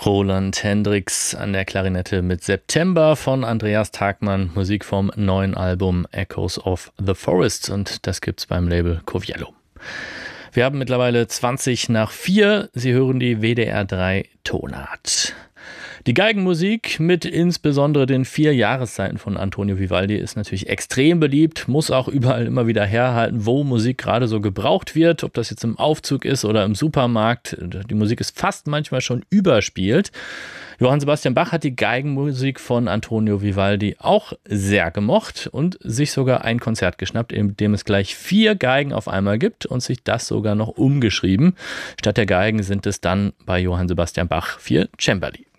Roland Hendricks an der Klarinette mit September von Andreas Tagmann, Musik vom neuen Album Echoes of the Forest, und das gibt's beim Label Coviello. Wir haben mittlerweile 20 nach 4. Sie hören die WDR 3 Tonart. Die Geigenmusik mit insbesondere den 4 Jahreszeiten von Antonio Vivaldi ist natürlich extrem beliebt, muss auch überall immer wieder herhalten, wo Musik gerade so gebraucht wird, ob das jetzt im Aufzug ist oder im Supermarkt. Die Musik ist fast manchmal schon überspielt. Johann Sebastian Bach hat die Geigenmusik von Antonio Vivaldi auch sehr gemocht und sich sogar ein Konzert geschnappt, in dem es gleich 4 Geigen auf einmal gibt und sich das sogar noch umgeschrieben. Statt der Geigen sind es dann bei Johann Sebastian Bach 4 Cembali.